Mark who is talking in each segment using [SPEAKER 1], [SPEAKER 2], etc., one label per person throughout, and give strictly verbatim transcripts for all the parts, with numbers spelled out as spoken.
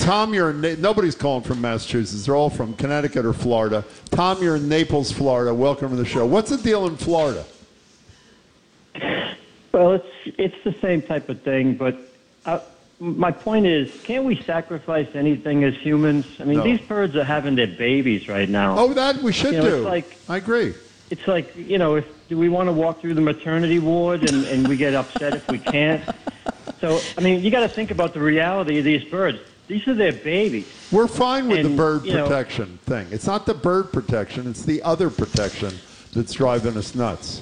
[SPEAKER 1] Tom, you're in Na- nobody's calling from Massachusetts. They're all from Connecticut or Florida. Tom, you're in Naples, Florida. Welcome to the show. What's the deal in Florida?
[SPEAKER 2] Well, it's it's the same type of thing, but uh, my point is, can't we sacrifice anything as humans? I mean,
[SPEAKER 1] No.
[SPEAKER 2] these birds are having their babies right now.
[SPEAKER 1] Oh, that we should
[SPEAKER 2] You know,
[SPEAKER 1] do.
[SPEAKER 2] it's like-
[SPEAKER 1] I agree.
[SPEAKER 2] It's like, you know, if do we want to walk through the maternity ward and, and we get upset if we can't? So, I mean, you got to think about the reality of these birds. These are their babies.
[SPEAKER 1] We're fine with the
[SPEAKER 2] And,
[SPEAKER 1] bird
[SPEAKER 2] you know-
[SPEAKER 1] protection thing. It's not the bird protection. It's the other protection that's driving us nuts.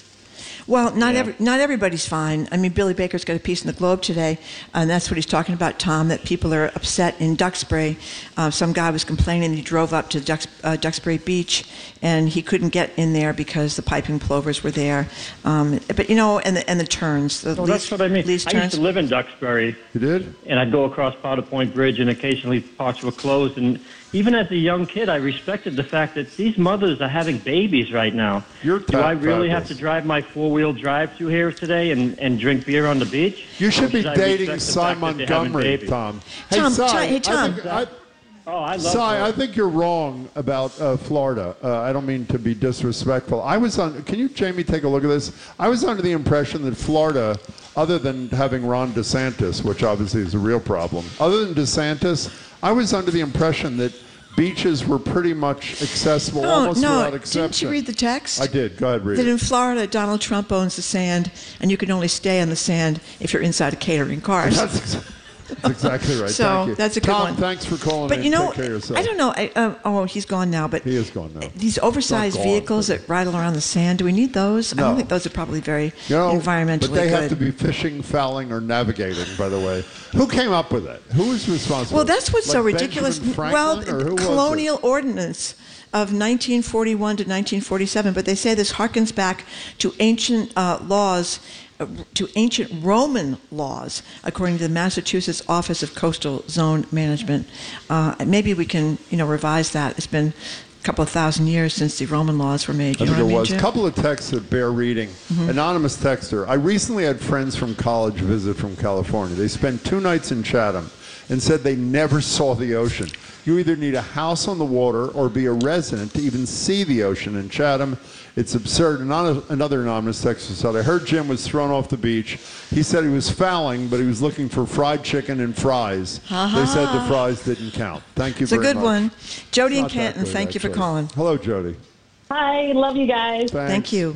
[SPEAKER 3] Well, not
[SPEAKER 2] Yeah.
[SPEAKER 3] every, not everybody's fine. I mean, Billy Baker's got a piece in the Globe today, and that's what he's talking about, Tom, that people are upset in Duxbury. Uh, some guy was complaining that he drove up to Dux, uh, Duxbury Beach, and he couldn't get in there because the piping plovers were there. Um, but, you know, and the, and the turns. The
[SPEAKER 2] Well,
[SPEAKER 3] least,
[SPEAKER 2] that's what I mean.
[SPEAKER 3] least
[SPEAKER 2] I
[SPEAKER 3] turns.
[SPEAKER 2] used to live in Duxbury,
[SPEAKER 1] You did?
[SPEAKER 2] and I'd go across Powder Point Bridge, and occasionally parts were closed. And even as a young kid, I respected the fact that these mothers are having babies right now.
[SPEAKER 1] You're
[SPEAKER 2] Do I really
[SPEAKER 1] fabulous.
[SPEAKER 2] have to drive my four-wheel drive through here today and, and drink beer on the beach?
[SPEAKER 1] You should
[SPEAKER 2] Or
[SPEAKER 1] be
[SPEAKER 2] I
[SPEAKER 1] dating
[SPEAKER 2] respect the
[SPEAKER 1] Cy
[SPEAKER 2] fact that they're having
[SPEAKER 1] Montgomery,
[SPEAKER 2] babies?
[SPEAKER 1] Tom.
[SPEAKER 3] Tom,
[SPEAKER 1] Cy,
[SPEAKER 3] Ty- hey,
[SPEAKER 1] I
[SPEAKER 3] Tom.
[SPEAKER 1] think- I-
[SPEAKER 2] Oh, I love
[SPEAKER 1] Cy,
[SPEAKER 2] her.
[SPEAKER 1] I think you're wrong about uh, Florida. Uh, I don't mean to be disrespectful. I was on. Can you, Jamie, take a look at this? I was under the impression that Florida, other than having Ron DeSantis, which obviously is a real problem, other than DeSantis, I was under the impression that beaches were pretty much accessible,
[SPEAKER 3] No,
[SPEAKER 1] almost
[SPEAKER 3] no.
[SPEAKER 1] without exception.
[SPEAKER 3] Didn't you read the text?
[SPEAKER 1] I did. Go ahead, read
[SPEAKER 3] That
[SPEAKER 1] it.
[SPEAKER 3] in Florida, Donald Trump owns the sand, and you can only stay on the sand if you're inside a catering cars.
[SPEAKER 1] That's, ex- that's exactly right.
[SPEAKER 3] So,
[SPEAKER 1] Thank you.
[SPEAKER 3] that's a good
[SPEAKER 1] Tom,
[SPEAKER 3] one.
[SPEAKER 1] thanks for calling
[SPEAKER 3] But
[SPEAKER 1] in.
[SPEAKER 3] you know,
[SPEAKER 1] Take care of yourself.
[SPEAKER 3] I don't know. I, uh, oh, he's gone now. But
[SPEAKER 1] He is gone now.
[SPEAKER 3] these oversized
[SPEAKER 1] Not gone,
[SPEAKER 3] vehicles
[SPEAKER 1] but-
[SPEAKER 3] that rattle around the sand, do we need those? I
[SPEAKER 1] No.
[SPEAKER 3] don't think those are probably very
[SPEAKER 1] You know,
[SPEAKER 3] environmentally
[SPEAKER 1] but they
[SPEAKER 3] good.
[SPEAKER 1] have to be fishing, fouling, or navigating, by the way. Who came up with that? Who was responsible?
[SPEAKER 3] Well, that's what's so
[SPEAKER 1] Like
[SPEAKER 3] ridiculous.
[SPEAKER 1] Benjamin
[SPEAKER 3] Well,
[SPEAKER 1] Franklin, or who was it?
[SPEAKER 3] colonial ordinance of nineteen forty-one to nineteen forty-seven, but they say this harkens back to ancient uh, laws, uh, to ancient Roman laws, according to the Massachusetts Office of Coastal Zone Management. Uh, maybe we can, you know, revise that. It's been a couple of thousand years since the Roman laws were made.
[SPEAKER 1] I
[SPEAKER 3] You know
[SPEAKER 1] think
[SPEAKER 3] what I
[SPEAKER 1] it
[SPEAKER 3] mean,
[SPEAKER 1] was. A
[SPEAKER 3] Jim?
[SPEAKER 1] couple of texts that bear reading. Anonymous texter. I recently had friends from college visit from California. They spent two nights in Chatham and said they never saw the ocean. You either need a house on the water or be a resident to even see the ocean in Chatham. It's absurd. Anon- Another anonymous texter said, I heard Jim was thrown off the beach. He said he was fouling, but he was looking for fried chicken and fries. They said the fries didn't count. Thank you
[SPEAKER 3] It's a
[SPEAKER 1] very
[SPEAKER 3] good
[SPEAKER 1] much.
[SPEAKER 3] one. Jody and
[SPEAKER 1] Not that
[SPEAKER 3] Canton,
[SPEAKER 1] good,
[SPEAKER 3] thank you for
[SPEAKER 1] actually.
[SPEAKER 3] calling.
[SPEAKER 1] Hello, Jody.
[SPEAKER 4] Hi, love you guys.
[SPEAKER 1] Thanks.
[SPEAKER 3] Thank you.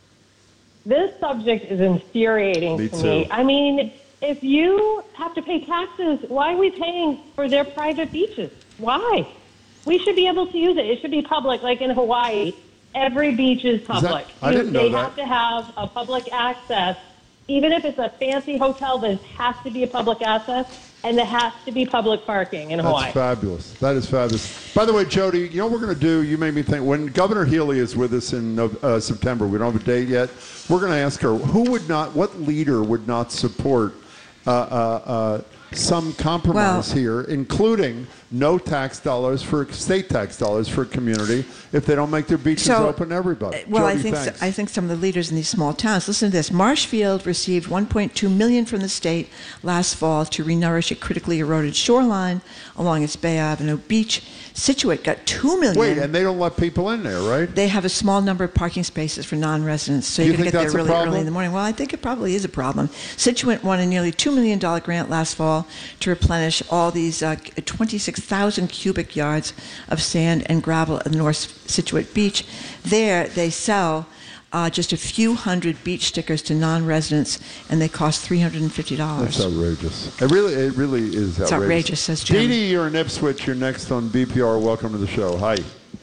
[SPEAKER 4] This subject is infuriating
[SPEAKER 1] Me
[SPEAKER 4] to
[SPEAKER 1] too.
[SPEAKER 4] me. I mean, if you have to pay taxes, why are we paying for their private beaches? Why? We should be able to use it. It should be public, like in Hawaii. Every beach is public.
[SPEAKER 1] I
[SPEAKER 4] You-
[SPEAKER 1] didn't know
[SPEAKER 4] they
[SPEAKER 1] that.
[SPEAKER 4] have to have a public access. Even if it's a fancy hotel, there has to be a public access, and there has to be public parking in Hawaii.
[SPEAKER 1] That's fabulous. That is fabulous. By the way, Jody, you know what we're going to do? You made me think. When Governor Healy is with us in uh, September, we don't have a date yet. We're going to ask her who would not, what leader would not support uh, uh, uh, some compromise
[SPEAKER 3] Well-
[SPEAKER 1] here, including no tax dollars for state tax dollars for a community if they don't make their beaches
[SPEAKER 3] So,
[SPEAKER 1] open to everybody.
[SPEAKER 3] uh, Well, I
[SPEAKER 1] Jody,
[SPEAKER 3] think
[SPEAKER 1] thanks.
[SPEAKER 3] I think some of the leaders in these small towns. Listen to this: Marshfield received one point two million dollars from the state last fall to renourish a critically eroded shoreline along its Bay Avenue beach. Situate got two million dollars.
[SPEAKER 1] Wait, and they don't let people in there, right?
[SPEAKER 3] They have a small number of parking spaces for non-residents, so
[SPEAKER 1] You
[SPEAKER 3] you're going
[SPEAKER 1] think
[SPEAKER 3] to get
[SPEAKER 1] that's
[SPEAKER 3] there
[SPEAKER 1] a
[SPEAKER 3] really
[SPEAKER 1] problem?
[SPEAKER 3] early in the morning. Well, I think it probably is a problem. Situate won a nearly two million dollars grant last fall to replenish all these uh, twenty-six thousand cubic yards of sand and gravel at the North Situate Beach. There, they sell uh, just a few hundred beach stickers to non-residents, and they cost three hundred fifty dollars.
[SPEAKER 1] That's outrageous. It really, it really is outrageous.
[SPEAKER 3] It's outrageous, says Jim.
[SPEAKER 1] Dee Dee, you're in Ipswich. You're next on B P R. Welcome to the show. Hi.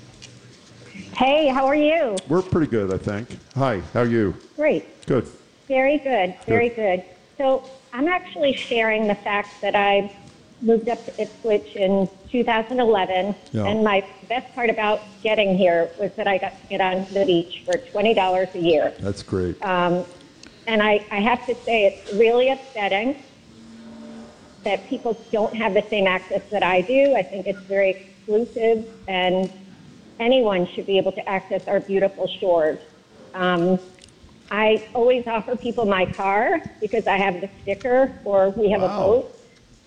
[SPEAKER 5] Hey, how are you?
[SPEAKER 1] We're pretty good, I think. Hi, how are you?
[SPEAKER 5] Great.
[SPEAKER 1] Good.
[SPEAKER 5] Very good. Very good. So I'm actually sharing the fact that I moved up to Ipswich in two thousand eleven,
[SPEAKER 1] Yeah.
[SPEAKER 5] and my best part about getting here was that I got to get onto the beach for twenty dollars a year.
[SPEAKER 1] That's great.
[SPEAKER 5] Um, and I, I have to say it's really upsetting that people don't have the same access that I do. I think it's very exclusive, and anyone should be able to access our beautiful shores. Um, I always offer people my car because I have the sticker, or we have
[SPEAKER 1] Wow.
[SPEAKER 5] a boat.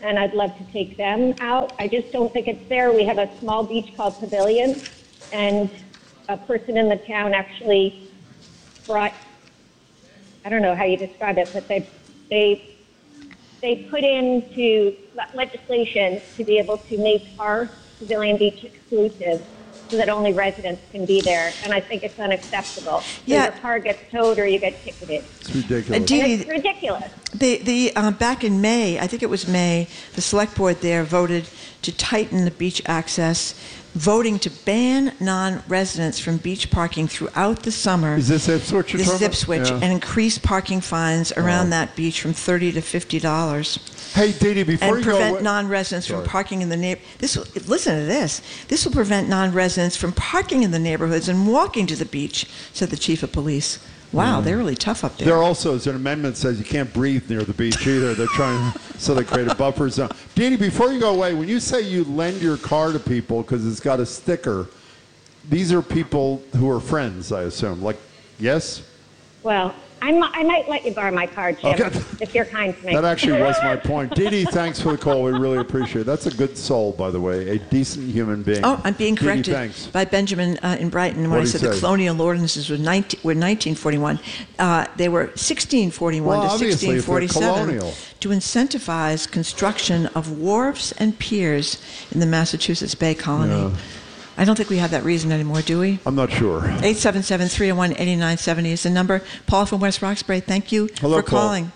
[SPEAKER 5] and I'd love to take them out. I just don't think it's fair. We have a small beach called Pavilion, and a person in the town actually brought, I don't know how you describe it, but they they they put into legislation to be able to make our Pavilion Beach exclusive so that only residents can be there, and I think it's unacceptable. So
[SPEAKER 3] Yeah.
[SPEAKER 5] your car gets towed or you get ticketed.
[SPEAKER 1] It's ridiculous.
[SPEAKER 3] Uh, Dee
[SPEAKER 5] And
[SPEAKER 3] Dee,
[SPEAKER 5] it's ridiculous.
[SPEAKER 3] The the uh, back in May, I think it was May, the select board there voted to tighten the beach access, voting to ban non-residents from beach parking throughout the summer.
[SPEAKER 1] Is this Ipswich you're
[SPEAKER 3] This is
[SPEAKER 1] talking about?
[SPEAKER 3] Ipswich,
[SPEAKER 1] Yeah.
[SPEAKER 3] and increase parking fines around
[SPEAKER 1] Wow.
[SPEAKER 3] that beach from thirty to fifty dollars.
[SPEAKER 1] Hey, Dee Dee, before
[SPEAKER 3] And
[SPEAKER 1] you
[SPEAKER 3] prevent
[SPEAKER 1] go,
[SPEAKER 3] non-residents from
[SPEAKER 1] Sorry.
[SPEAKER 3] parking in the neighbor. This will, listen to this. This will prevent non-residents from parking in the neighborhoods and walking to the beach," said the chief of police. Wow, they're really tough up there.
[SPEAKER 1] there also is an amendment that says you can't breathe near the beach either. They're trying, so they create a buffer zone. Dee Dee, before you go away, when you say you lend your car to people because it's got a sticker, these are people who are friends, I assume. Like, yes?
[SPEAKER 5] Well, I'm, I might let you borrow my car, Jim,
[SPEAKER 1] Okay.
[SPEAKER 5] if you're kind to me.
[SPEAKER 1] That actually was my point. Dee Dee, thanks for the call. We really appreciate it. That's a good soul, by the way, a decent human being.
[SPEAKER 3] Oh, I'm being
[SPEAKER 1] Dee Dee,
[SPEAKER 3] corrected
[SPEAKER 1] thanks.
[SPEAKER 3] by Benjamin uh, in Brighton when
[SPEAKER 1] What'd
[SPEAKER 3] I
[SPEAKER 1] he
[SPEAKER 3] said the
[SPEAKER 1] say?
[SPEAKER 3] colonial ordinances were, nineteen, were nineteen forty-one. Uh, they were sixteen forty-one
[SPEAKER 1] Well,
[SPEAKER 3] to
[SPEAKER 1] obviously, if they're
[SPEAKER 3] sixteen forty-seven
[SPEAKER 1] colonial.
[SPEAKER 3] to incentivize construction of wharves and piers in the Massachusetts Bay Colony.
[SPEAKER 1] Yeah.
[SPEAKER 3] I don't think we have that reason anymore, do we?
[SPEAKER 1] I'm not sure.
[SPEAKER 3] eight seven seven, three oh one, eight nine seven oh is the number. Paul from West Roxbury, thank you
[SPEAKER 1] Hello,
[SPEAKER 3] for
[SPEAKER 1] Paul.
[SPEAKER 3] calling.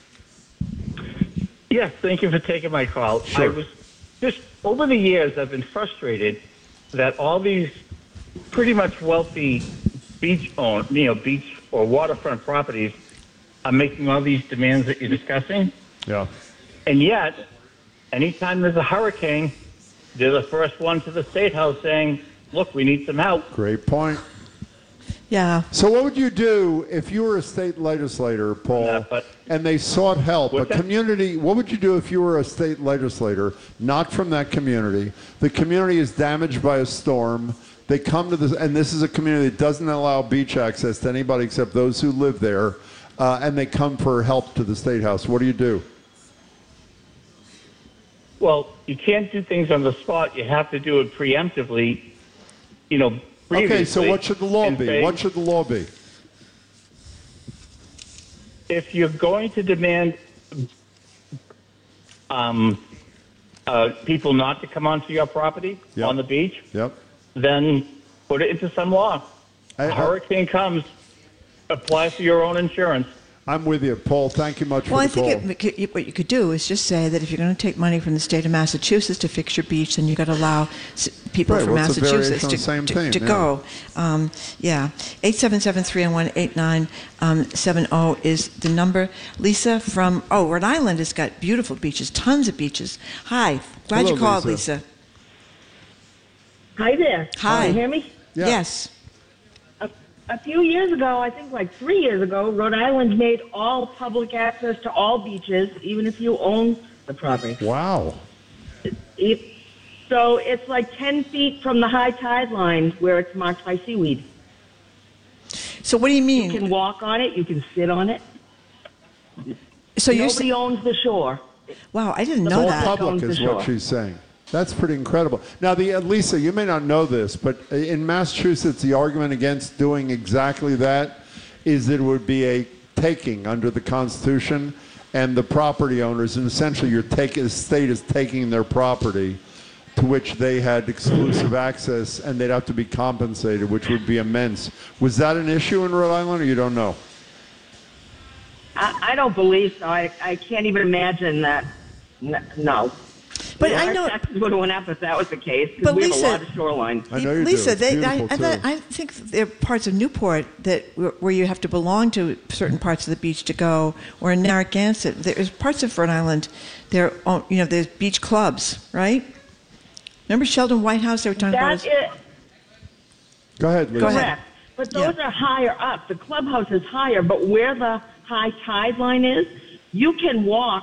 [SPEAKER 6] Yes, thank you for taking my call.
[SPEAKER 1] Sure.
[SPEAKER 6] I was just over the years I've been frustrated that all these pretty much wealthy beach own you know, beach or waterfront properties are making all these demands that you're discussing.
[SPEAKER 1] Yeah.
[SPEAKER 6] And yet, anytime there's a hurricane, they're the first one to the State House saying, look, we need some help.
[SPEAKER 1] Great point.
[SPEAKER 3] Yeah.
[SPEAKER 1] So what would you do if you were a state legislator, Paul,
[SPEAKER 6] Yeah, but-
[SPEAKER 1] and they sought help? A
[SPEAKER 6] What's that?
[SPEAKER 1] community, what would you do if you were a state legislator, not from that community? The community is damaged by a storm. They come to this, and this is a community that doesn't allow beach access to anybody except those who live there, uh, and they come for help to the State House. What do you do?
[SPEAKER 6] Well, you can't do things on the spot. You have to do it preemptively, you know, previously.
[SPEAKER 1] Okay, so what should the law
[SPEAKER 6] and
[SPEAKER 1] be?
[SPEAKER 6] say,
[SPEAKER 1] What should the law be?
[SPEAKER 6] if you're going to demand um, uh, people not to come onto your property
[SPEAKER 1] Yep.
[SPEAKER 6] on the beach,
[SPEAKER 1] Yep.
[SPEAKER 6] then put it into some law.
[SPEAKER 1] I-
[SPEAKER 6] A
[SPEAKER 1] I-
[SPEAKER 6] hurricane comes, apply for your own insurance.
[SPEAKER 1] I'm with you, Paul. Thank you much
[SPEAKER 3] Well,
[SPEAKER 1] for
[SPEAKER 3] I
[SPEAKER 1] the call.
[SPEAKER 3] think it, it- what you could do is just say that if you're going to take money from the state of Massachusetts to fix your beach, then you've got to allow s- people
[SPEAKER 1] Right,
[SPEAKER 3] from
[SPEAKER 1] well, it's a variation
[SPEAKER 3] Massachusetts
[SPEAKER 1] on
[SPEAKER 3] to,
[SPEAKER 1] the same
[SPEAKER 3] to,
[SPEAKER 1] thing,
[SPEAKER 3] to
[SPEAKER 1] yeah.
[SPEAKER 3] go. Um, yeah. eight seven seven, three oh one, eight nine seven oh is the number. Lisa from, oh, Rhode Island has got beautiful beaches, tons of beaches. Hi. Glad
[SPEAKER 1] Hello,
[SPEAKER 3] you called,
[SPEAKER 1] Lisa.
[SPEAKER 3] Lisa.
[SPEAKER 7] Hi there.
[SPEAKER 3] Hi.
[SPEAKER 7] Can you hear me?
[SPEAKER 1] Yeah.
[SPEAKER 3] Yes.
[SPEAKER 7] A, a few years ago, I think like three years ago, Rhode Island made all public access to all beaches, even if you own the property.
[SPEAKER 1] Wow.
[SPEAKER 7] It, so it's like ten feet from the high tide line where it's marked by seaweed.
[SPEAKER 3] So what do you
[SPEAKER 7] You can
[SPEAKER 3] mean?
[SPEAKER 7] walk on it. You can sit on it.
[SPEAKER 3] So you're
[SPEAKER 7] Nobody
[SPEAKER 3] saying,
[SPEAKER 7] owns the shore.
[SPEAKER 3] wow, I didn't
[SPEAKER 7] The
[SPEAKER 3] know
[SPEAKER 7] whole
[SPEAKER 3] that.
[SPEAKER 7] pub-
[SPEAKER 1] Public
[SPEAKER 7] owns
[SPEAKER 1] is
[SPEAKER 7] the
[SPEAKER 1] what
[SPEAKER 7] shore.
[SPEAKER 1] she's saying. That's pretty incredible. Now, the uh, Lisa, you may not know this, but in Massachusetts, the argument against doing exactly that is that it would be a taking under the Constitution, and the property owners, and essentially, your take, the state is taking their property to which they had exclusive access, and they'd have to be compensated, which would be immense. Was that an issue in Rhode Island, or you don't know?
[SPEAKER 7] I, I don't believe so. I, I can't even imagine that. N- No.
[SPEAKER 3] But
[SPEAKER 7] Yeah,
[SPEAKER 3] I
[SPEAKER 7] our
[SPEAKER 3] know-
[SPEAKER 7] taxes would have went up if that was the case. 'cause
[SPEAKER 3] But
[SPEAKER 7] we
[SPEAKER 3] Lisa-
[SPEAKER 7] have a lot of shoreline.
[SPEAKER 1] I know you do.
[SPEAKER 3] Lisa,
[SPEAKER 1] It's
[SPEAKER 3] they, I,
[SPEAKER 1] beautiful,
[SPEAKER 3] I,
[SPEAKER 1] too.
[SPEAKER 3] I think there are parts of Newport that where you have to belong to certain parts of the beach to go, or in Narragansett, there's parts of Rhode Island. There, are, you know, there's beach clubs, right? Remember Sheldon Whitehouse? They were talking about.
[SPEAKER 7] That
[SPEAKER 3] His,
[SPEAKER 7] is
[SPEAKER 1] Go ahead, Lisa.
[SPEAKER 3] Go ahead.
[SPEAKER 7] correct. But those are higher up. The clubhouse is higher, but where the high tide line is, you can walk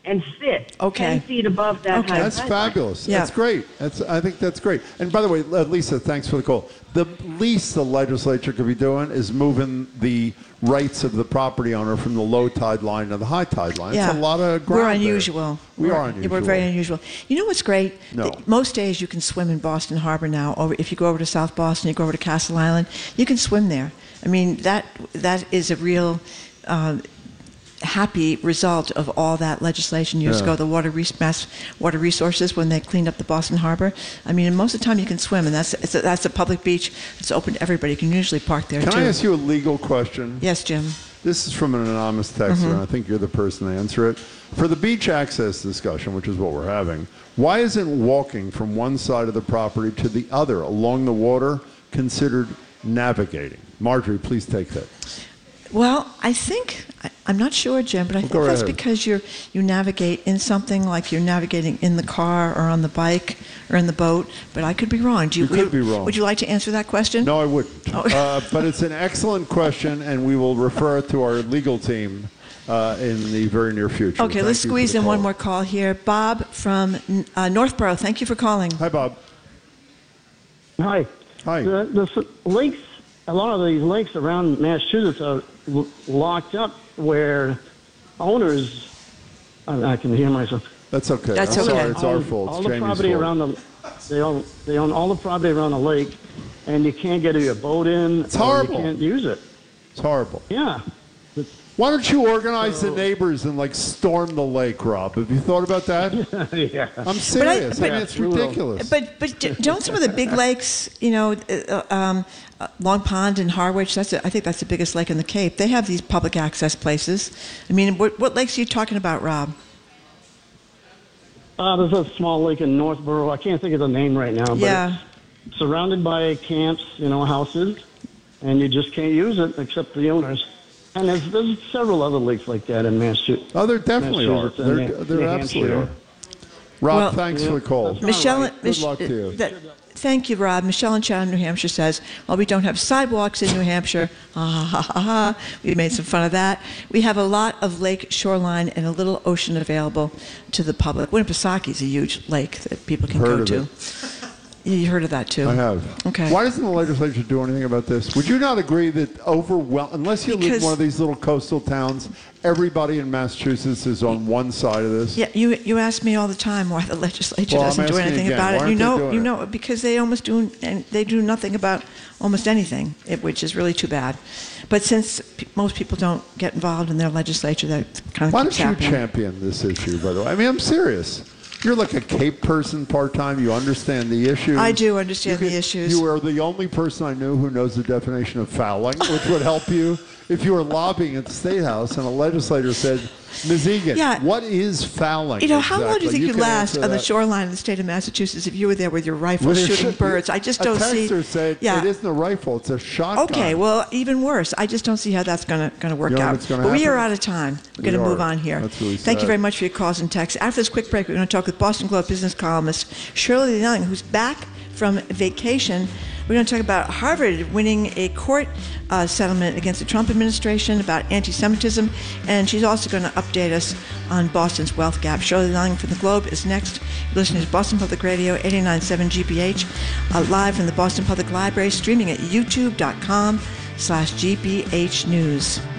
[SPEAKER 7] and sit
[SPEAKER 3] Okay.
[SPEAKER 7] ten feet above that
[SPEAKER 3] Okay.
[SPEAKER 7] high
[SPEAKER 1] That's
[SPEAKER 7] tide line.
[SPEAKER 1] fabulous.
[SPEAKER 3] Yeah.
[SPEAKER 1] That's great. That's I think that's great. And by the way, uh, Lisa, thanks for the call. The least the legislature could be doing is moving the rights of the property owner from the low tide line to the high tide line.
[SPEAKER 3] Yeah.
[SPEAKER 1] It's a lot of ground
[SPEAKER 3] We're
[SPEAKER 1] there.
[SPEAKER 3] unusual.
[SPEAKER 1] We
[SPEAKER 3] we're,
[SPEAKER 1] are unusual.
[SPEAKER 3] We're very unusual. You know what's great?
[SPEAKER 1] No.
[SPEAKER 3] That most days you can swim in Boston Harbor now. Over, if you go over to South Boston, you go over to Castle Island, you can swim there. I mean, that that is a real uh, happy result of all that legislation years
[SPEAKER 1] Yeah.
[SPEAKER 3] ago. The water res- mass water resources when they cleaned up the Boston Harbor. I mean, and most of the time you can swim, and that's it's a, that's a public beach. It's open to everybody. You can usually park there
[SPEAKER 1] Can
[SPEAKER 3] too.
[SPEAKER 1] I ask you a legal question?
[SPEAKER 3] Yes, Jim.
[SPEAKER 1] This is from an anonymous texter, and I think you're the person to answer it. For the beach access discussion, which is what we're having, why isn't walking from one side of the property to the other along the water considered navigating? Marjorie, please take that.
[SPEAKER 3] Well, I think I, I'm not sure, Jim, but I think
[SPEAKER 1] go right
[SPEAKER 3] that's
[SPEAKER 1] ahead.
[SPEAKER 3] because you're you navigate in something like you're navigating in the car or on the bike or in the boat. But I could be wrong. Do you,
[SPEAKER 1] You could
[SPEAKER 3] would,
[SPEAKER 1] be wrong.
[SPEAKER 3] Would you like to answer that question?
[SPEAKER 1] No, I wouldn't.
[SPEAKER 3] Oh.
[SPEAKER 1] Uh, but it's an excellent question, and we will refer it to our legal team uh, in the very near future.
[SPEAKER 3] Okay,
[SPEAKER 1] Thank
[SPEAKER 3] let's
[SPEAKER 1] you for
[SPEAKER 3] squeeze
[SPEAKER 1] the
[SPEAKER 3] in one
[SPEAKER 1] call.
[SPEAKER 3] more call here. Bob from uh, Northborough. Thank you for calling.
[SPEAKER 1] Hi, Bob.
[SPEAKER 8] Hi.
[SPEAKER 1] Hi.
[SPEAKER 8] The, the s- lakes, a lot of these lakes around Massachusetts are l- locked up where owners, I, I can hear myself.
[SPEAKER 1] That's okay.
[SPEAKER 3] That's
[SPEAKER 1] I'm
[SPEAKER 3] okay.
[SPEAKER 1] sorry, it's our
[SPEAKER 8] own
[SPEAKER 1] fault.
[SPEAKER 8] All
[SPEAKER 1] It's
[SPEAKER 8] the
[SPEAKER 1] Jamie's
[SPEAKER 8] property
[SPEAKER 1] fault.
[SPEAKER 8] around the, they own, they own all the property around the lake, and you can't get your boat in.
[SPEAKER 1] It's
[SPEAKER 8] or
[SPEAKER 1] horrible.
[SPEAKER 8] You can't use it.
[SPEAKER 1] It's horrible.
[SPEAKER 8] Yeah.
[SPEAKER 1] Why don't you organize the neighbors and like storm the lake, Rob? Have you thought about that?
[SPEAKER 8] yeah.
[SPEAKER 1] I'm serious. I,
[SPEAKER 3] but-
[SPEAKER 1] mean, it's
[SPEAKER 8] we will.
[SPEAKER 1] ridiculous.
[SPEAKER 3] But but d- don't some of the big lakes, you know, uh, um, uh, Long Pond and Harwich, that's a, I think that's the biggest lake in the Cape. They have these public access places. I mean, what, what lakes are you talking about, Rob?
[SPEAKER 8] Uh, there's a small lake in Northborough. I can't think of the name right now. But
[SPEAKER 3] Yeah.
[SPEAKER 8] it's surrounded by camps, you know, houses, and you just can't use it except the owners. And there's, there's several other lakes like that in Massachusetts.
[SPEAKER 1] Oh, there definitely are.
[SPEAKER 8] Massachusetts and
[SPEAKER 1] There,
[SPEAKER 8] New-
[SPEAKER 1] there
[SPEAKER 8] New
[SPEAKER 1] absolutely
[SPEAKER 8] Hampshire.
[SPEAKER 1] are. Rob,
[SPEAKER 3] Well-
[SPEAKER 1] thanks
[SPEAKER 8] Yeah.
[SPEAKER 1] for the call.
[SPEAKER 8] That's
[SPEAKER 3] Michelle,
[SPEAKER 8] right.
[SPEAKER 1] Good luck to you.
[SPEAKER 3] that- thank you, Rob. Michelle in Chatham, New Hampshire says, well, we don't have sidewalks in New Hampshire. Ah, ha, ha, ha. We made some fun of that. We have a lot of lake shoreline and a little ocean available to the public. Winnipesaukee is a huge lake that people can
[SPEAKER 1] Heard
[SPEAKER 3] go
[SPEAKER 1] of
[SPEAKER 3] to.
[SPEAKER 1] it.
[SPEAKER 3] You heard of that, too?
[SPEAKER 1] I have.
[SPEAKER 3] Okay.
[SPEAKER 1] Why doesn't the legislature do anything about this? Would you not agree that overwhelm, unless you live in
[SPEAKER 3] Because-
[SPEAKER 1] one of these little coastal towns, everybody in Massachusetts is on one side of this?
[SPEAKER 3] Yeah, you you ask me all the time why the legislature
[SPEAKER 1] Well, I'm
[SPEAKER 3] doesn't do
[SPEAKER 1] asking
[SPEAKER 3] anything
[SPEAKER 1] again,
[SPEAKER 3] about
[SPEAKER 1] why
[SPEAKER 3] it. You
[SPEAKER 1] aren't they
[SPEAKER 3] know,
[SPEAKER 1] doing
[SPEAKER 3] you
[SPEAKER 1] it?
[SPEAKER 3] know, because they almost do, and they do nothing about almost anything, it, which is really too bad. But since pe- most people don't get involved in their legislature, that kind of
[SPEAKER 1] Why
[SPEAKER 3] keeps
[SPEAKER 1] don't you
[SPEAKER 3] happening.
[SPEAKER 1] champion this issue, by the way? I mean, I'm serious. You're like a Cape person part-time. You understand the issues.
[SPEAKER 3] I do understand
[SPEAKER 1] You
[SPEAKER 3] the
[SPEAKER 1] could-
[SPEAKER 3] issues.
[SPEAKER 1] You are the only person I knew who knows the definition of fouling, which would help you if you were lobbying at the State House and a legislator said, Miz Egan,
[SPEAKER 3] Yeah.
[SPEAKER 1] what is fouling?
[SPEAKER 3] You know, how long do you
[SPEAKER 1] exactly?
[SPEAKER 3] think you'd
[SPEAKER 1] can
[SPEAKER 3] last
[SPEAKER 1] answer
[SPEAKER 3] on the
[SPEAKER 1] that.
[SPEAKER 3] shoreline of the state of Massachusetts if you were there with your rifle
[SPEAKER 1] Well, there
[SPEAKER 3] shooting
[SPEAKER 1] should be-
[SPEAKER 3] birds? I just don't
[SPEAKER 1] a
[SPEAKER 3] see.
[SPEAKER 1] texter said
[SPEAKER 3] yeah.
[SPEAKER 1] it isn't a rifle; it's a shotgun.
[SPEAKER 3] Okay, well, even worse. I just don't see how that's going to going to work
[SPEAKER 1] You know
[SPEAKER 3] out.
[SPEAKER 1] what's gonna
[SPEAKER 3] But we are
[SPEAKER 1] happen?
[SPEAKER 3] out of time. We're
[SPEAKER 1] We
[SPEAKER 3] going to
[SPEAKER 1] are.
[SPEAKER 3] move on here.
[SPEAKER 1] That's really
[SPEAKER 3] Thank you
[SPEAKER 1] sad.
[SPEAKER 3] very much for your calls and texts. After this quick break, we're going to talk with Boston Globe business columnist Shirley Young, who's back from vacation. We're going to talk about Harvard winning a court uh, settlement against the Trump administration about anti-Semitism, and she's also going to update us on Boston's wealth gap. Shirley Young from the Globe is next. You're listening to Boston Public Radio, eighty-nine point seven G P H, uh, live from the Boston Public Library, streaming at youtube dot com slash G B H News.